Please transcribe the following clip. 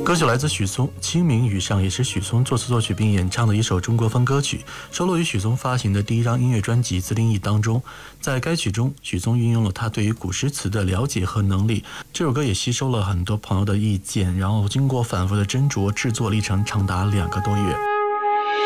歌曲来自许嵩，《清明雨上》也是许嵩作词作曲并演唱的一首中国风歌曲，收录于许嵩发行的第一张音乐专辑《自定义》当中。在该曲中，许嵩运用了他对于古诗词的了解和能力。这首歌也吸收了很多朋友的意见，然后经过反复的斟酌，制作历程长达2个多月。